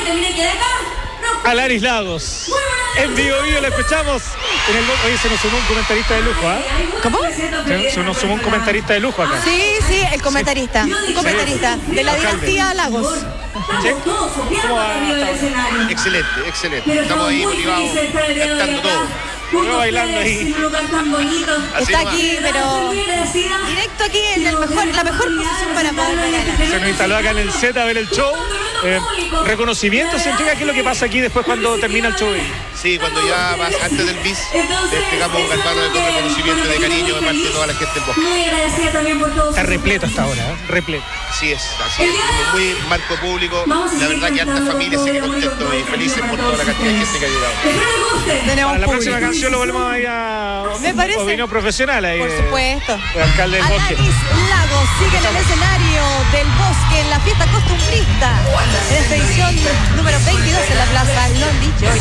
Alaris Lagos. En vivo lo escuchamos. Oye, se nos sumó un comentarista de lujo, ¿ah? ¿Cómo? Se nos sumó un comentarista de lujo acá. Sí, el comentarista. Un comentarista de la dinastía Lagos. ¿Sí? ¿Cómo va? Excelente. Estamos ahí motivados, cantando todo. Yo bailando ahí. Está aquí, pero directo aquí en la mejor posición para poder bailar. Se nos instaló acá en el set a ver el show. Reconocimiento se entrega. ¿Qué es lo que pasa aquí después cuando termina el show? Sí, cuando ya vas antes del bis, te entregamos un galvano de reconocimiento y de cariño de parte de toda la gente del bosque. Está repleto hasta ahora, ¿eh? Repleto. Así es. Muy marco público. La verdad que hartas familias se quedan contentos y felices por toda la cantidad de gente que ha llegado. Tenemos La próxima canción lo volvemos ahí a me parece. Opinión profesional ahí. Por supuesto. El alcalde del bosque. Alaris Lagos sigue en el escenario del bosque en la fiesta costumbrista. En